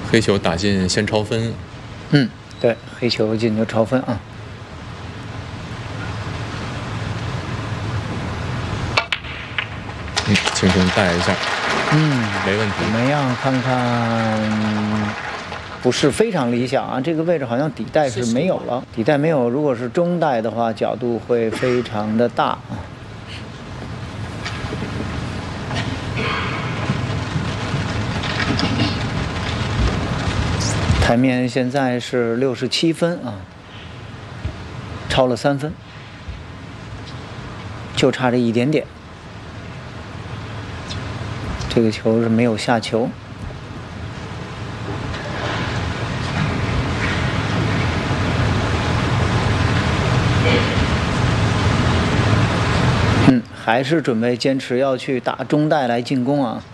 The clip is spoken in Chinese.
黑球打进先超分。 对，黑球进就超分啊。 轻轻带一下。没问题。 怎么样？看看，不是非常理想啊。这个位置好像底带是没有了，底带没有。如果是中带的话，角度会非常的大啊。台面现在是67分啊，超了3分，就差这一点点。这个球是没有下球。还是准备坚持要去打中带来进攻啊。